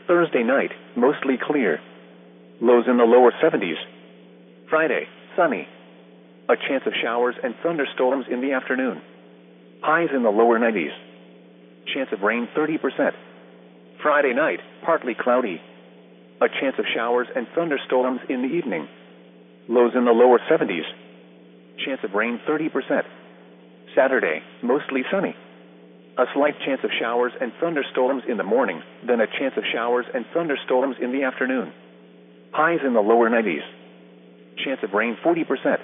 Thursday night, mostly clear. Lows in the lower 70s. Friday, sunny. A chance of showers and thunderstorms in the afternoon. Highs in the lower 90s. Chance of rain 30%. Friday night, partly cloudy. A chance of showers and thunderstorms in the evening. Lows in the lower 70s. Chance of rain 30%. Saturday, mostly sunny. A slight chance of showers and thunderstorms in the morning, then a chance of showers and thunderstorms in the afternoon. Highs in the lower 90s. Chance of rain 40%.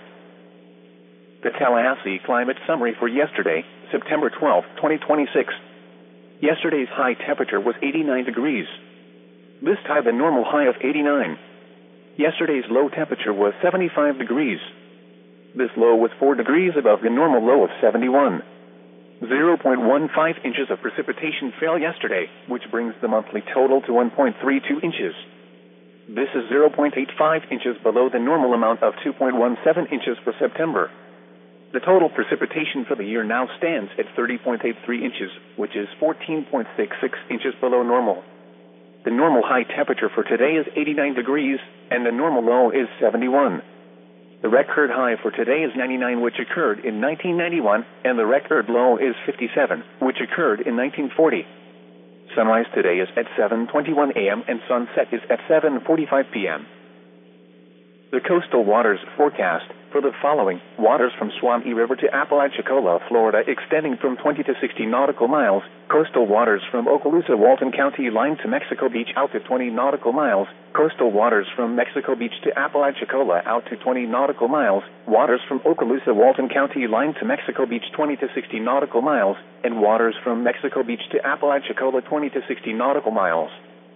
The Tallahassee Climate Summary for yesterday, September 12, 2026. Yesterday's high temperature was 89 degrees. This tied the normal high of 89. Yesterday's low temperature was 75 degrees. This low was 4 degrees above the normal low of 71. 0.15 inches of precipitation fell yesterday, which brings the monthly total to 1.32 inches. This is 0.85 inches below the normal amount of 2.17 inches for September. The total precipitation for the year now stands at 30.83 inches, which is 14.66 inches below normal. The normal high temperature for today is 89 degrees, and the normal low is 71. The record high for today is 99, which occurred in 1991, and the record low is 57, which occurred in 1940. Sunrise today is at 7:21 a.m. and sunset is at 7:45 p.m. The coastal waters forecast for the following: waters from Suwannee River to Apalachicola, Florida, extending from 20 to 60 nautical miles. Coastal waters from Okaloosa, Walton County line to Mexico Beach out to 20 nautical miles. Coastal waters from Mexico Beach to Apalachicola out to 20 nautical miles. Waters from Okaloosa, Walton County line to Mexico Beach 20 to 60 nautical miles. And waters from Mexico Beach to Apalachicola 20 to 60 nautical miles.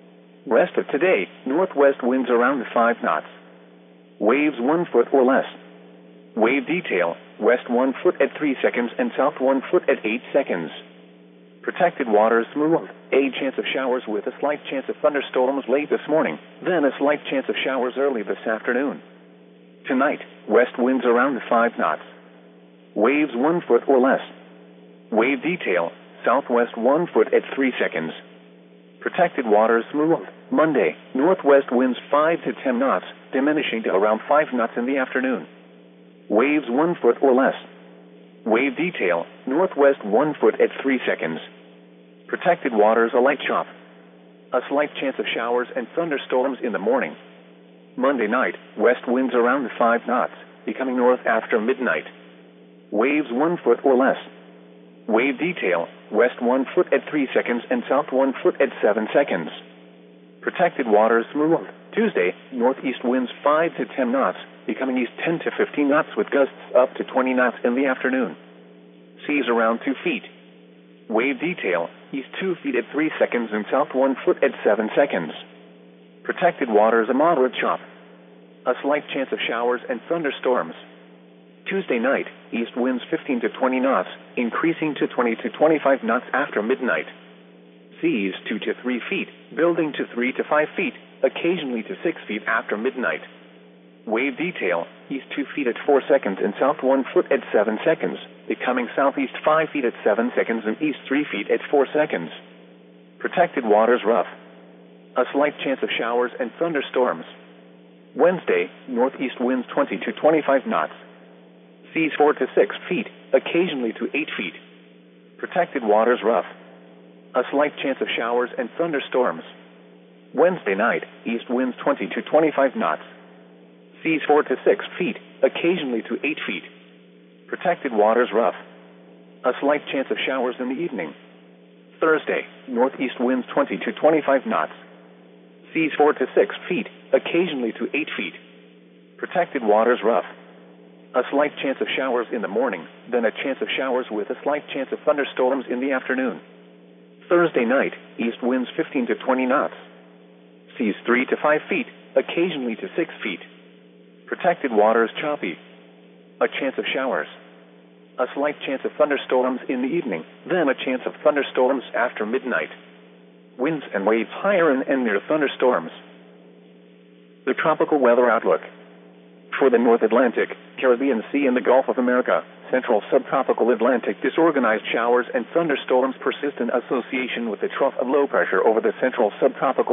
Rest of today, northwest winds around 5 knots. Waves 1 foot or less. Wave detail, west 1 foot at 3 seconds and south 1 foot at 8 seconds. Protected waters smooth. A chance of showers with a slight chance of thunderstorms late this morning, then a slight chance of showers early this afternoon. Tonight, west winds around 5 knots. Waves 1 foot or less. Wave detail, southwest 1 foot at 3 seconds. Protected waters smooth. Monday, northwest winds 5 to 10 knots, diminishing to around 5 knots in the afternoon. Waves 1 foot or less. Wave detail, northwest 1 foot at 3 seconds. Protected waters a light chop. A slight chance of showers and thunderstorms in the morning. Monday night, west winds around 5 knots, becoming north after midnight. Waves 1 foot or less. Wave detail, west 1 foot at 3 seconds and south 1 foot at 7 seconds. Protected waters smooth. Tuesday, northeast winds 5 to 10 knots, becoming east 10 to 15 knots with gusts up to 20 knots in the afternoon. Seas around 2 feet. Wave detail, east 2 feet at 3 seconds and south 1 foot at 7 seconds. Protected waters a moderate chop. A slight chance of showers and thunderstorms. Tuesday night, east winds 15 to 20 knots, increasing to 20 to 25 knots after midnight. Seas 2 to 3 feet, building to 3 to 5 feet, occasionally to 6 feet after midnight. Wave detail, east 2 feet at 4 seconds and south 1 foot at 7 seconds, becoming southeast 5 feet at 7 seconds and east 3 feet at 4 seconds. Protected waters rough. A slight chance of showers and thunderstorms. Wednesday, northeast winds 20 to 25 knots. Seas 4 to 6 feet, occasionally to 8 feet. Protected waters rough. A slight chance of showers and thunderstorms. Wednesday night, east winds 20 to 25 knots. Seas 4 to 6 feet, occasionally to 8 feet. Protected waters rough. A slight chance of showers in the evening. Thursday, northeast winds 20 to 25 knots. Seas 4 to 6 feet, occasionally to 8 feet. Protected waters rough. A slight chance of showers in the morning, then a chance of showers with a slight chance of thunderstorms in the afternoon. Thursday night, east winds 15 to 20 knots. Seas 3 to 5 feet, occasionally to 6 feet. Protected waters choppy. A chance of showers. A slight chance of thunderstorms in the evening, then a chance of thunderstorms after midnight. Winds and waves higher and near thunderstorms. The tropical weather outlook. For the North Atlantic, Caribbean Sea and the Gulf of America, Central Subtropical Atlantic, disorganized showers and thunderstorms persist in association with the trough of low pressure over the Central Subtropical